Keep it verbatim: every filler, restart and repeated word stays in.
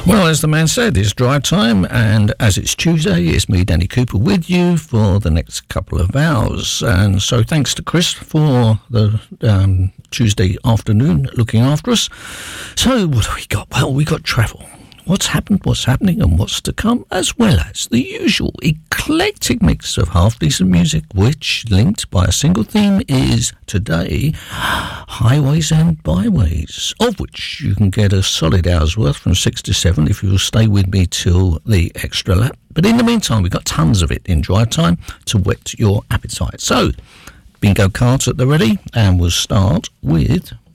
Well, as the man said, it's drive time, and as it's Tuesday, it's me, Danny Cooper, with you for the next couple of hours. And so thanks to Chris for the um, Tuesday afternoon looking after us. So what do we got? Well, we got travel. What's happened, what's happening, and what's to come, as well as the usual eclectic mix of half-decent music, which, linked by a single theme, is today Highways and Byways, of which you can get a solid hour's worth from six to seven if you'll stay with me till the extra lap. But in the meantime, we've got tons of it in drive time to whet your appetite. So, bingo cards at the ready, and we'll start with